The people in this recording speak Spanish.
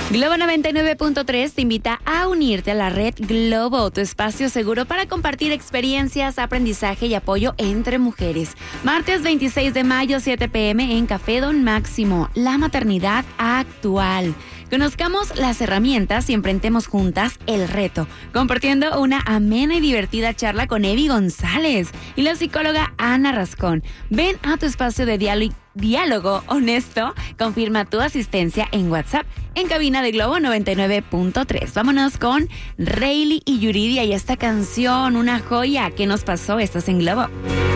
Globo 99.3 te invita a unirte a la red Globo, tu espacio seguro para compartir experiencias, aprendizaje y apoyo entre mujeres. Martes 26 de mayo, 7 p.m. en Café Don Máximo, la maternidad actual. Conozcamos las herramientas y enfrentemos juntas el reto, compartiendo una amena y divertida charla con Evi González y la psicóloga Ana Rascón. Ven a tu espacio de diálogo honesto. Confirma tu asistencia en WhatsApp en cabina de Globo 99.3. Vámonos con Rayleigh y Yuridia y esta canción, una joya. ¿Qué nos pasó? Estás en Globo.